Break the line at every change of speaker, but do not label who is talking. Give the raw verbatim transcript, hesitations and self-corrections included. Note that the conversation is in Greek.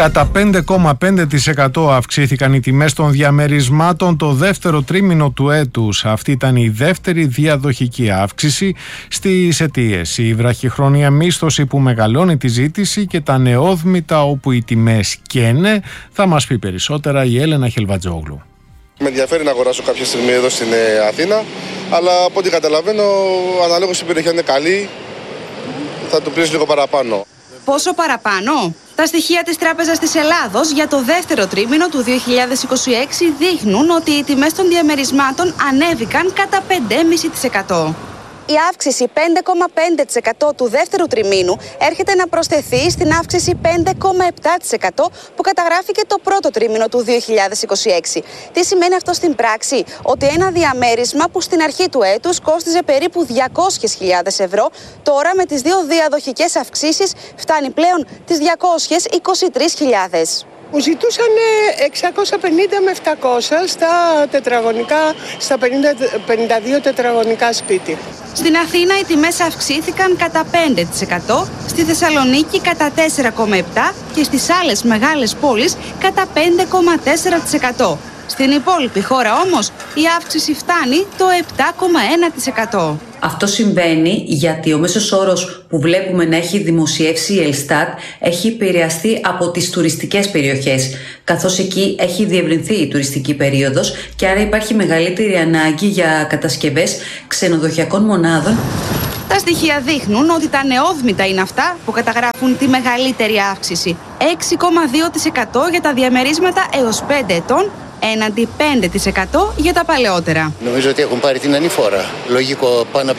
Κατά πέντε κόμμα πέντε τοις εκατό αυξήθηκαν οι τιμές των διαμερισμάτων το δεύτερο τρίμηνο του έτους. Αυτή ήταν η δεύτερη διαδοχική αύξηση στις αιτίες. Η βραχυχρόνια μίσθωση που μεγαλώνει τη ζήτηση και τα νεόδμητα όπου οι τιμές καίνε. Θα μας πει περισσότερα η Έλενα Χελβατζόγλου.
Με ενδιαφέρει να αγοράσω κάποια στιγμή εδώ στην Αθήνα, αλλά από ό,τι καταλαβαίνω, αναλόγως η περιοχή είναι καλή, θα το πληρώσει λίγο παραπάνω.
Πόσο παραπάνω? Τα στοιχεία της Τράπεζας της Ελλάδος για το δεύτερο τρίμηνο του δύο χιλιάδες είκοσι έξι δείχνουν ότι οι τιμές των διαμερισμάτων ανέβηκαν κατά πέντε κόμμα πέντε τοις εκατό. Η αύξηση πέντε κόμμα πέντε τοις εκατό του δεύτερου τριμήνου έρχεται να προσθεθεί στην αύξηση πέντε κόμμα επτά τοις εκατό που καταγράφηκε το πρώτο τρίμηνο του δύο χιλιάδες είκοσι έξι. Τι σημαίνει αυτό στην πράξη? Ότι ένα διαμέρισμα που στην αρχή του έτους κόστιζε περίπου διακόσιες χιλιάδες ευρώ, τώρα με τις δύο διαδοχικές αυξήσεις φτάνει πλέον τις διακόσιες είκοσι τρεις χιλιάδες.
Μου ζητούσαν εξακόσια πενήντα με επτακόσια στα τετραγωνικά, στα πενήντα δύο τετραγωνικά σπίτι.
Στην Αθήνα οι τιμές αυξήθηκαν κατά πέντε τοις εκατό, στη Θεσσαλονίκη κατά τέσσερα κόμμα επτά τοις εκατό και στις άλλες μεγάλες πόλεις κατά πέντε κόμμα τέσσερα τοις εκατό. Στην υπόλοιπη χώρα όμως η αύξηση φτάνει το επτά κόμμα ένα τοις εκατό.
Αυτό συμβαίνει γιατί ο μέσος όρος που βλέπουμε να έχει δημοσιεύσει η Ελστάτ έχει επηρεαστεί από τις τουριστικές περιοχές, καθώς εκεί έχει διευρυνθεί η τουριστική περίοδος και άρα υπάρχει μεγαλύτερη ανάγκη για κατασκευές ξενοδοχειακών μονάδων.
Τα στοιχεία δείχνουν ότι τα νεόδμητα είναι αυτά που καταγράφουν τη μεγαλύτερη αύξηση. έξι κόμμα δύο τοις εκατό για τα διαμερίσματα έως πέντε ετών, έναντι πέντε τοις εκατό για τα παλαιότερα.
Νομίζω ότι έχουν πάρει την ανηφόρα. Λογικό, πάνω από